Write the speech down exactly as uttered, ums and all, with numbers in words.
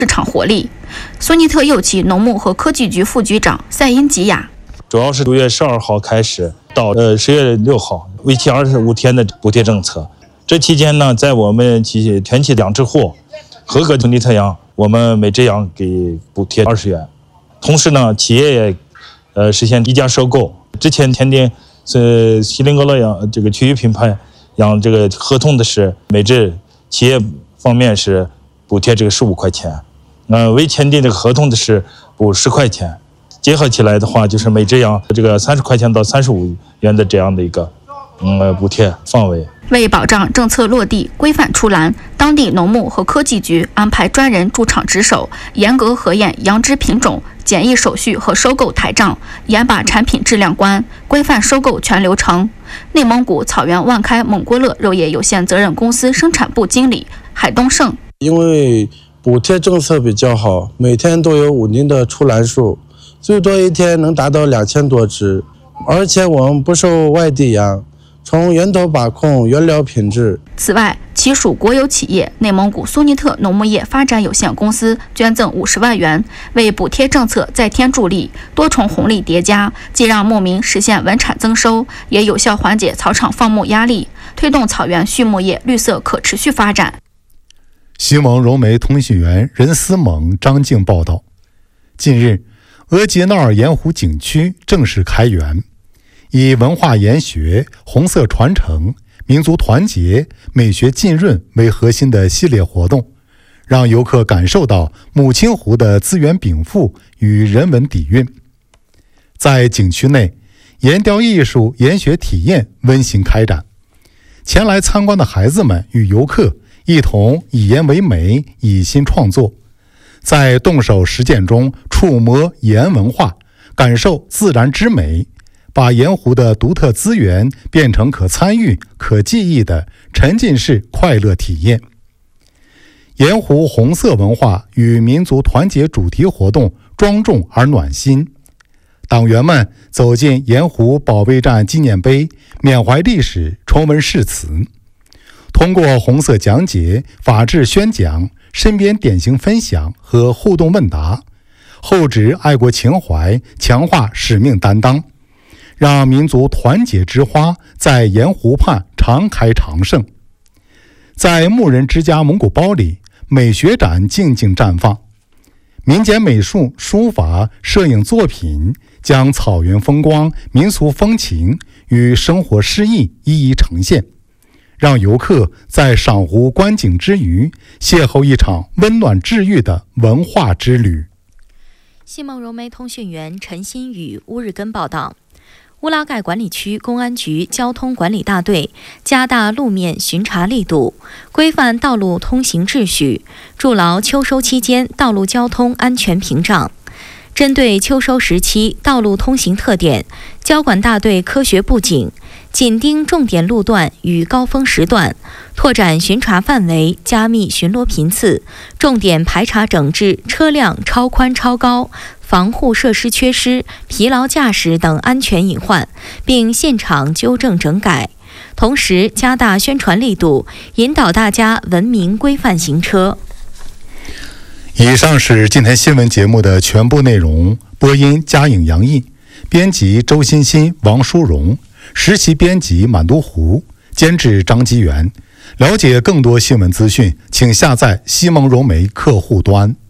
市场活力。苏尼特右旗农牧和科技局副局长赛因吉亚， 主要是六月十二号开始到呃十月六号，为期二十五天的补贴政策。这期间呢，在我们企田企养殖户合格苏尼特羊，我们每只羊给补贴二十元。同时呢，企业也呃实现低价收购。之前签订是锡林郭勒羊这个区域品牌养这个合同的是每只企业方面是补贴这个十五块钱，呃未签订这个合同的是补十块钱，结合起来的话就是每只羊这个三十块钱到三十五元的这样的一个嗯补贴范围。 为保障政策落地、规范出栏，当地农牧和科技局安排专人驻场值守，严格核验羊只品种、检疫手续和收购台账，严把产品质量关，规范收购全流程。内蒙古草原万开蒙郭勒肉业有限责任公司生产部经理海东胜， 因为补贴政策比较好，每天都有稳定的出栏数，最多一天能达到两千多只，而且我们不收外地羊，从源头把控原料品质。 此外，其属国有企业内蒙古苏尼特农牧业发展有限公司捐赠五十万元，为补贴政策再添助力，多重红利叠加，既让牧民实现稳产增收，也有效缓解草场放牧压力，推动草原畜牧业绿色可持续发展。 西蒙融媒通讯员任思猛、张静报道，近日，额济纳尔盐湖景区正式开园，以文化研学、红色传承、民族团结、美学浸润为核心的系列活动，让游客感受到母亲湖的资源禀赋与人文底蕴。在景区内，岩雕艺术研学体验温馨开展，前来参观的孩子们与游客一同以盐为媒，以心创作，在动手实践中触摸盐文化，感受自然之美，把盐湖的独特资源变成可参与、可记忆的沉浸式快乐体验。盐湖红色文化与民族团结主题活动庄重而暖心，党员们走进盐湖保卫战纪念碑，缅怀历史，重温誓词。通过红色讲解、法治宣讲、身边典型分享和互动问答，厚植爱国情怀，强化使命担当，让民族团结之花在盐湖畔常开常盛。在牧人之家蒙古包里，美学展静静绽放，民间美术、书法、摄影作品将草原风光、民俗风情与生活诗意一一呈现，让游客在赏湖观景之余，邂逅一场温暖治愈的文化之旅。 西蒙融媒通讯员陈新宇乌日根报道，乌拉盖管理区公安局交通管理大队加大路面巡查力度，规范道路通行秩序，筑牢秋收期间道路交通安全屏障。针对秋收时期道路通行特点，交管大队科学布景，紧盯重点路段与高峰时段，拓展巡查范围，加密巡逻频次，重点排查整治车辆超宽超高、防护设施缺失、疲劳驾驶等安全隐患，并现场纠正整改。同时加大宣传力度，引导大家文明规范行车。 以上是今天新闻节目的全部内容。播音嘉颖、杨毅，编辑周欣欣、王淑荣，实习编辑满都湖，监制张基元。了解更多新闻资讯，请下载西蒙融媒客户端。